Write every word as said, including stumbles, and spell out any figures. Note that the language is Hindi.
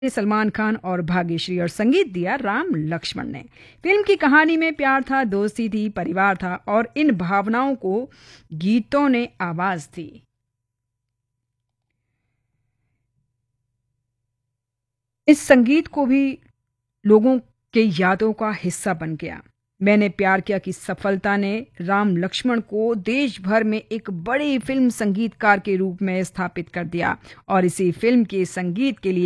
सलमान खान और भाग्यश्री और संगीत दिया राम लक्ष्मण ने। फिल्म की कहानी में प्यार था, दोस्ती थी, परिवार था और इन भावनाओं को गीतों ने आवाज दी। इस संगीत को भी लोगों के यादों का हिस्सा बन गया। मैंने प्यार किया की सफलता ने राम लक्ष्मण को देश भर में एक बड़े फिल्म संगीतकार के रूप में स्थापित कर दिया और इसी फिल्म के संगीत के लिए